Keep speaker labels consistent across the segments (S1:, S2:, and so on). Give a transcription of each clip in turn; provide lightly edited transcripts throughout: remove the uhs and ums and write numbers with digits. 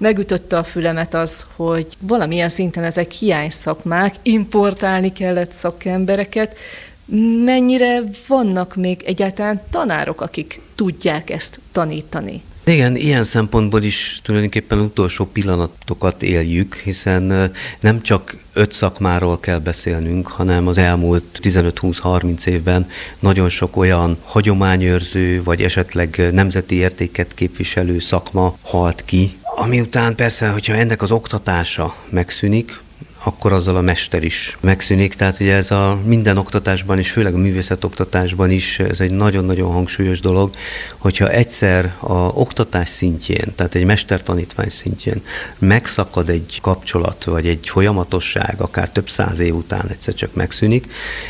S1: megütötte a fülemet az, hogy valamilyen szinten ezek hiány szakmák, importálni kellett szakembereket. Mennyire vannak még egyáltalán tanárok, akik tudják ezt tanítani?
S2: Igen, ilyen szempontból is tulajdonképpen utolsó pillanatokat éljük, hiszen nem csak 5 szakmáról kell beszélnünk, hanem az elmúlt 15-20-30 évben nagyon sok olyan hagyományőrző, vagy esetleg nemzeti értéket képviselő szakma halt ki, ami után persze, hogyha ennek az oktatása megszűnik, akkor azzal a mester is megszűnik. Tehát ugye ez a minden oktatásban is, főleg a művészetoktatásban is, ez egy nagyon-nagyon hangsúlyos dolog, hogyha egyszer a oktatás szintjén, tehát egy mestertanítvány szintjén megszakad egy kapcsolat, vagy egy folyamatosság, akár több 100 év után egyszer csak megszűnik,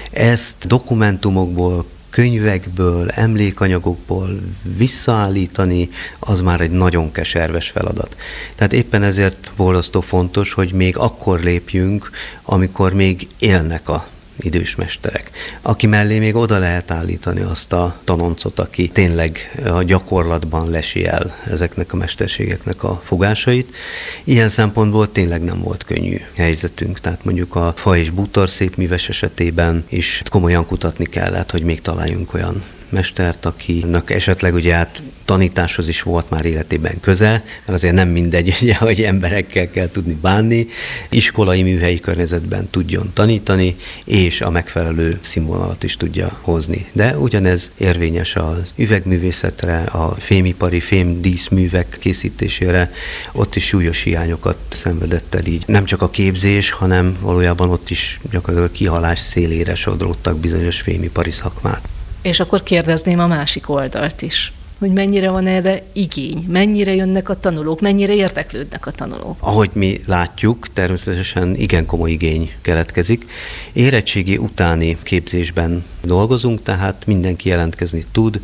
S2: ezt dokumentumokból, könyvekből, emlékanyagokból visszaállítani, az már egy nagyon keserves feladat. Tehát éppen ezért borzasztó fontos, hogy még akkor lépjünk, amikor még élnek a idős mesterek, aki mellé még oda lehet állítani azt a tanoncot, aki tényleg a gyakorlatban lesi el ezeknek a mesterségeknek a fogásait. Ilyen szempontból tényleg nem volt könnyű helyzetünk, tehát mondjuk a fa és bútor szépműves esetében is komolyan kutatni kellett, hogy még találjunk olyan mestert, akinek esetleg ugye tanításhoz is volt már életében köze, mert azért nem mindegy, ugye, hogy emberekkel kell tudni bánni, iskolai műhelyi környezetben tudjon tanítani, és a megfelelő színvonalat is tudja hozni. De ugyanez érvényes az üvegművészetre, a fémipari, fémdíszművek készítésére, ott is súlyos hiányokat szenvedett el így. Nem csak a képzés, hanem valójában ott is gyakorlatilag kihalás szélére sodródtak bizonyos fémipari szakmák.
S1: És akkor kérdezném a másik oldalt is, hogy mennyire van erre igény, mennyire jönnek a tanulók, mennyire érdeklődnek a tanulók.
S2: Ahogy mi látjuk, természetesen igen komoly igény keletkezik. Érettségi utáni képzésben dolgozunk, tehát mindenki jelentkezni tud,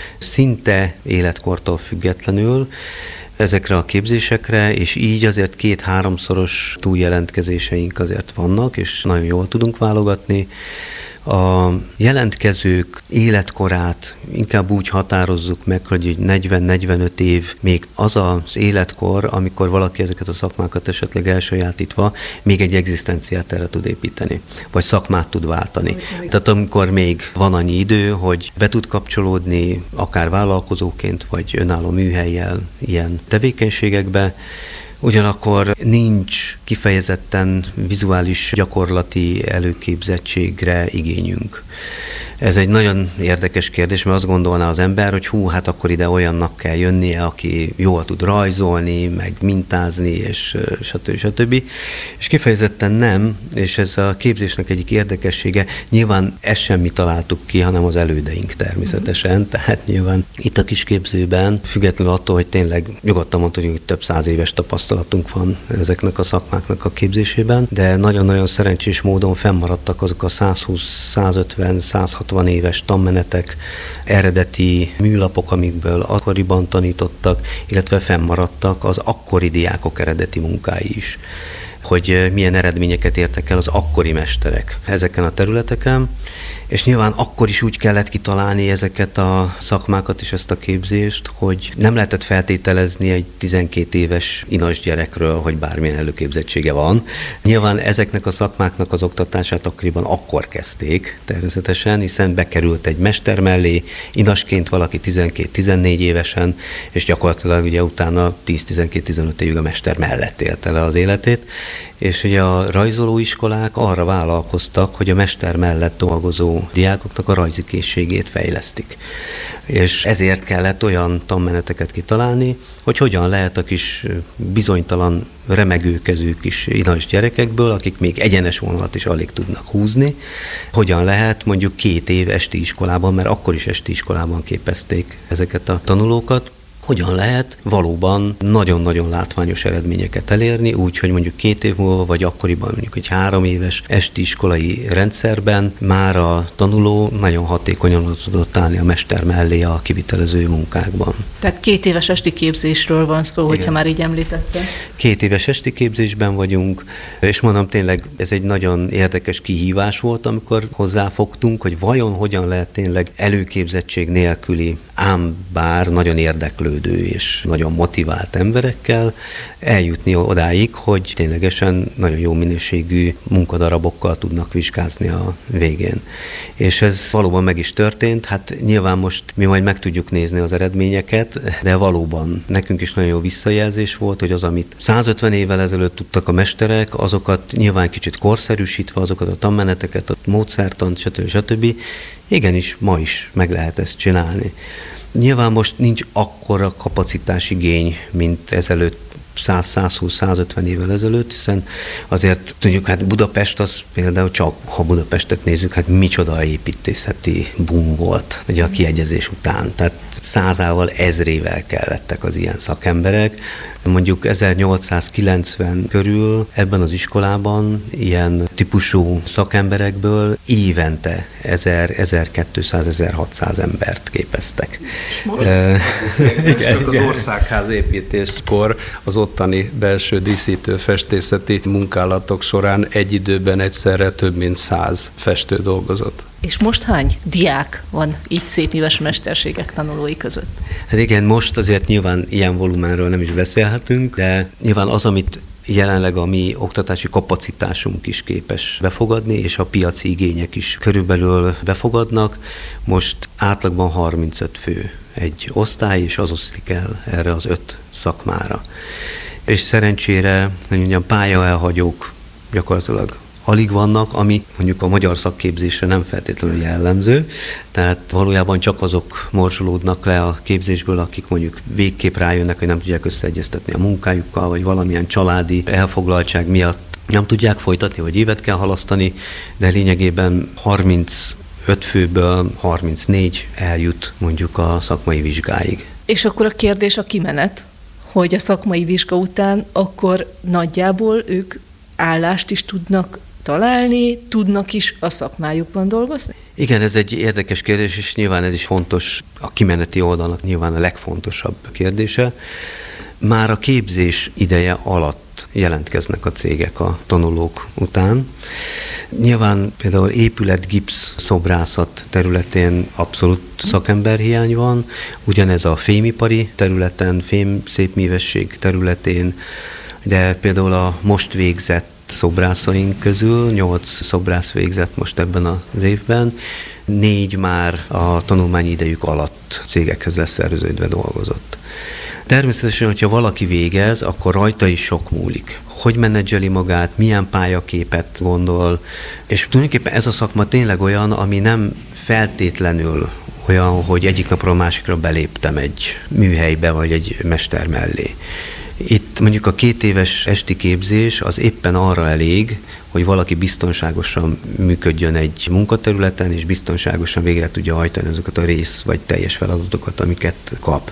S2: szinte életkortól függetlenül ezekre a képzésekre, és így azért 2-3-szoros túljelentkezéseink azért vannak, és nagyon jól tudunk válogatni. A jelentkezők életkorát inkább úgy határozzuk meg, hogy 40-45 év még az az életkor, amikor valaki ezeket a szakmákat esetleg elsajátítva még egy egzisztenciát erre tud építeni, vagy szakmát tud váltani. Tehát amikor még van annyi idő, hogy be tud kapcsolódni akár vállalkozóként, vagy önálló műhellyel ilyen tevékenységekbe, ugyanakkor nincs kifejezetten vizuális gyakorlati előképzettségre igényünk. Ez egy nagyon érdekes kérdés, mert azt gondolná az ember, hogy hát akkor ide olyannak kell jönnie, aki jól tud rajzolni, meg mintázni, és stb. És kifejezetten nem, és ez a képzésnek egyik érdekessége, nyilván ezt sem mi találtuk ki, hanem az elődeink természetesen, tehát nyilván itt a kisképzőben, függetlenül attól, hogy tényleg nyugodtan mondhatjuk, hogy több 100 éves tapasztalatunk van ezeknek a szakmáknak a képzésében, de nagyon-nagyon szerencsés módon fennmaradtak azok a 120-150-160 éves tanmenetek, eredeti műlapok, amikből akkoriban tanítottak, illetve fennmaradtak az akkori diákok eredeti munkái is, hogy milyen eredményeket értek el az akkori mesterek ezeken a területeken, és nyilván akkor is úgy kellett kitalálni ezeket a szakmákat és ezt a képzést, hogy nem lehetett feltételezni egy 12 éves inas gyerekről, hogy bármilyen előképzettsége van. Nyilván ezeknek a szakmáknak az oktatását akkoriban akkor kezdték természetesen, hiszen bekerült egy mester mellé, inasként valaki 12-14 évesen, és gyakorlatilag ugye utána 10-12-15 évig a mester mellett élte le az életét. És ugye a rajzolóiskolák arra vállalkoztak, hogy a mester mellett dolgozó diákoknak a rajzi készségét fejlesztik. És ezért kellett olyan tanmeneteket kitalálni, hogy hogyan lehet a kis bizonytalan, remegőkező kis inas gyerekekből, akik még egyenes vonalat is alig tudnak húzni, hogyan lehet mondjuk 2 év esti iskolában, mert akkor is esti iskolában képezték ezeket a tanulókat, hogyan lehet valóban nagyon-nagyon látványos eredményeket elérni, úgy, hogy mondjuk 2 év múlva, vagy akkoriban mondjuk egy 3 éves esti iskolai rendszerben már a tanuló nagyon hatékonyan tudott állni a mester mellé a kivitelező munkákban.
S1: Tehát 2 éves esti képzésről van szó, hogyha már így említette.
S2: 2 éves esti képzésben vagyunk, és mondom tényleg ez egy nagyon érdekes kihívás volt, amikor hozzáfogtunk, hogy vajon hogyan lehet tényleg előképzettség nélküli, ám bár nagyon érdeklődő érdeklődő és nagyon motivált emberekkel eljutni odáig, hogy ténylegesen nagyon jó minőségű munkadarabokkal tudnak vizsgázni a végén. És ez valóban meg is történt, hát nyilván most mi majd meg tudjuk nézni az eredményeket, de valóban nekünk is nagyon jó visszajelzés volt, hogy az, amit 150 évvel ezelőtt tudtak a mesterek, azokat nyilván kicsit korszerűsítve, azokat a tanmeneteket, a módszertant, stb. Igenis, ma is meg lehet ezt csinálni. Nyilván most nincs akkora kapacitásigény, mint ezelőtt 100-120-150 évvel ezelőtt, hiszen azért tudjuk, hát Budapest az például csak, ha Budapestet nézzük, hát micsoda építészeti boom volt ugye a kiegyezés után. Tehát 100-ával, 1000-ével kellettek az ilyen szakemberek. Mondjuk 1890 körül ebben az iskolában ilyen típusú szakemberekből évente 1200-1600 embert képeztek.
S3: Csak az országház építéskor az ottani belső díszítő festészeti munkálatok során egy időben egyszerre több mint 100 festő dolgozott.
S1: És most hány diák van így szépműves mesterségek tanulói között?
S2: Hát igen, most azért nyilván ilyen volumenről nem is beszélhetünk, de nyilván az, amit jelenleg a mi oktatási kapacitásunk is képes befogadni, és a piaci igények is körülbelül befogadnak. Most átlagban 35 fő egy osztály, és az oszlik el erre az 5 szakmára. És szerencsére, hogy mondjam, pályaelhagyók gyakorlatilag alig vannak, ami mondjuk a magyar szakképzésre nem feltétlenül jellemző, tehát valójában csak azok morzsolódnak le a képzésből, akik mondjuk végképp rájönnek, hogy nem tudják összeegyeztetni a munkájukkal, vagy valamilyen családi elfoglaltság miatt nem tudják folytatni, vagy évet kell halasztani, de lényegében 35 főből 34 eljut mondjuk a szakmai vizsgáig.
S1: És akkor a kérdés a kimenet, hogy a szakmai vizsga után akkor nagyjából ők állást is tudnak találni, tudnak is a szakmájukban dolgozni?
S2: Igen, ez egy érdekes kérdés, és nyilván ez is fontos, a kimeneti oldalnak nyilván a legfontosabb kérdése. Már a képzés ideje alatt jelentkeznek a cégek a tanulók után. Nyilván például épület-gipsz szobrászat területén abszolút szakemberhiány van, ugyanez a fémipari területen, fém-szépművesség területén, de például a most végzett szobrászaink közül 8 szobrász végzett most ebben az évben, 4 már a tanulmányi idejük alatt cégekhez leszerződve dolgozott. Természetesen, hogyha valaki végez, akkor rajta is sok múlik. Hogy menedzseli magát, milyen pályaképet gondol, és tulajdonképpen ez a szakma tényleg olyan, ami nem feltétlenül olyan, hogy egyik napról a másikra beléptem egy műhelybe, vagy egy mester mellé. Itt mondjuk a 2 éves esti képzés az éppen arra elég, hogy valaki biztonságosan működjön egy munkaterületen, és biztonságosan végre tudja hajtani azokat a rész vagy teljes feladatokat, amiket kap.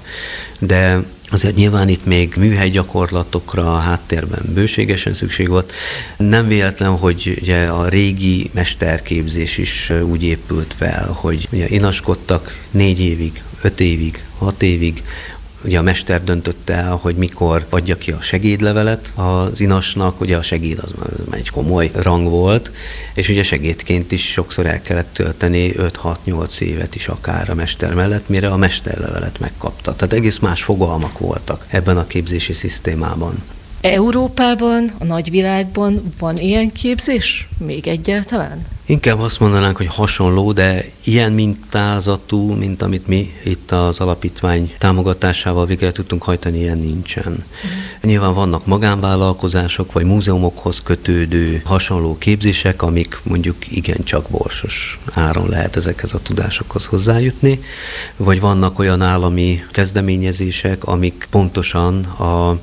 S2: De azért nyilván itt még műhelygyakorlatokra a háttérben bőségesen szükség volt. Nem véletlen, hogy ugye a régi mesterképzés is úgy épült fel, hogy ugye inaskodtak 4 évig, 5 évig, 6 évig. Ugye a mester döntött el, hogy mikor adja ki a segédlevelet az inasnak, ugye a segéd az már egy komoly rang volt, és ugye segédként is sokszor el kellett tölteni 5-6-8 évet is akár a mester mellett, mire a mesterlevelet megkapta. Tehát egész más fogalmak voltak ebben a képzési szisztémában.
S1: Európában, a nagyvilágban van ilyen képzés még egyáltalán?
S2: Inkább azt mondanánk, hogy hasonló, de ilyen mintázatú, mint amit mi itt az alapítvány támogatásával végre tudtunk hajtani, ilyen nincsen. Nyilván vannak magánvállalkozások, vagy múzeumokhoz kötődő hasonló képzések, amik mondjuk igencsak borsos áron lehet ezekhez a tudásokhoz hozzájutni, vagy vannak olyan állami kezdeményezések, amik pontosan a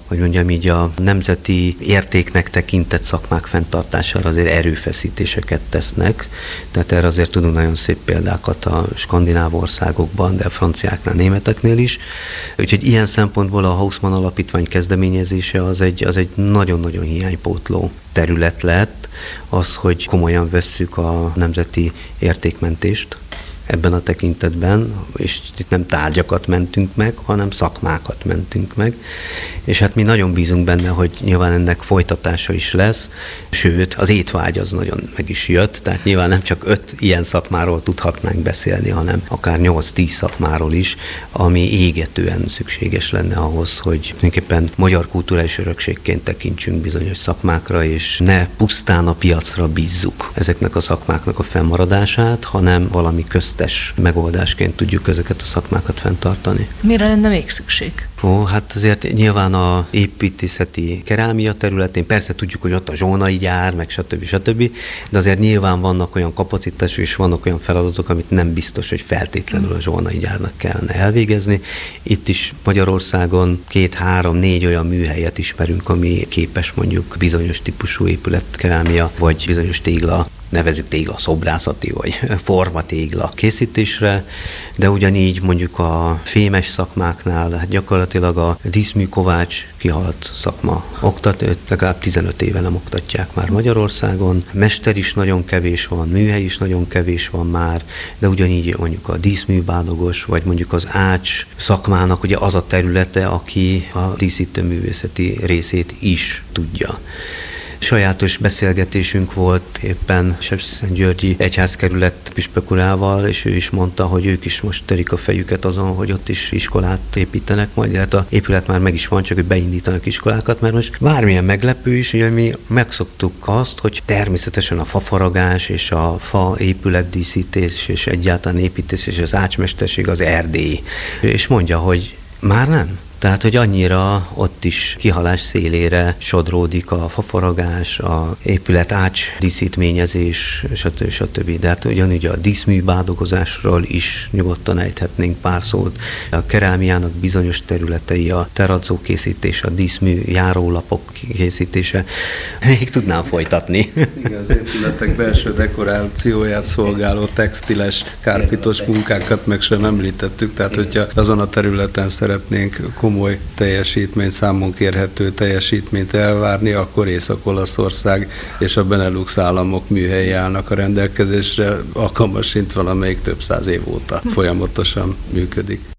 S2: nemzeti értéknek tekintett szakmák fenntartására azért erőfeszítéseket tesznek. Tehát erre azért tudunk nagyon szép példákat a skandináv országokban, de a franciáknál, németeknél is. Úgyhogy ilyen szempontból a Haussmann Alapítvány kezdeményezése az egy nagyon-nagyon hiánypótló terület lett, az, hogy komolyan vesszük a nemzeti értékmentést ebben a tekintetben, és itt nem tárgyakat mentünk meg, hanem szakmákat mentünk meg. És hát mi nagyon bízunk benne, hogy nyilván ennek folytatása is lesz, sőt, az étvágy az nagyon meg is jött, tehát nyilván nem csak 5 ilyen szakmáról tudhatnánk beszélni, hanem akár 8-10 szakmáról is, ami égetően szükséges lenne ahhoz, hogy tulajdonképpen magyar kulturális örökségként tekintsünk bizonyos szakmákra, és ne pusztán a piacra bízzuk ezeknek a szakmáknak a fennmaradását, hanem valami köztes megoldásként tudjuk ezeket a szakmákat fenntartani.
S1: Mire lenne még szükség?
S2: Hát azért nyilván a építészeti kerámia területén, persze tudjuk, hogy ott a zsónai gyár, meg stb. De azért nyilván vannak olyan kapacitások és vannak olyan feladatok, amit nem biztos, hogy feltétlenül a zsónai gyárnak kellene elvégezni. Itt is Magyarországon 2-3-4 olyan műhelyet ismerünk, ami képes mondjuk bizonyos típusú épületkerámia, vagy bizonyos tégla, nevezzük téglaszobrászati vagy formatégla készítésre, de ugyanígy mondjuk a fémes szakmáknál hát gyakorlatilag a díszműkovács kihalt szakma legalább 15 éve nem oktatják már Magyarországon. Mester is nagyon kevés van, műhely is nagyon kevés van már, de ugyanígy mondjuk a díszműbádogos, vagy mondjuk az ács szakmának ugye az a területe, aki a díszítőművészeti részét is tudja. Sajátos beszélgetésünk volt éppen Sepsiszentgyörgyi egyházkerület püspök urával, és ő is mondta, hogy ők is most törik a fejüket azon, hogy ott is iskolát építenek majd, illetve a épület már meg is van, csak hogy beindítanak iskolákat, mert most bármilyen meglepő is, ugye mi megszoktuk azt, hogy természetesen a fafaragás és a fa épületdíszítés és egyáltalán építés és az ácsmesterség az erdély. És mondja, hogy már nem. Tehát, hogy annyira ott is kihalás szélére sodródik a fafaragás, a épület ács díszítményezés, stb. De hát ugyanúgy a díszműbádogozásról is nyugodtan ejthetnénk pár szót. A kerámiának bizonyos területei, a teradzó készítés, a díszmű járólapok készítése. Még tudnám folytatni.
S3: Igen, az épületek belső dekorációját szolgáló textiles, kárpitos munkákat meg sem említettük, tehát hogyha azon a területen szeretnénk komoly teljesítményt, számon kérhető teljesítményt elvárni, akkor Észak-Olaszország és a Benelux államok műhelyi állnak a rendelkezésre, alkalmasint valamelyik több száz év óta folyamatosan működik.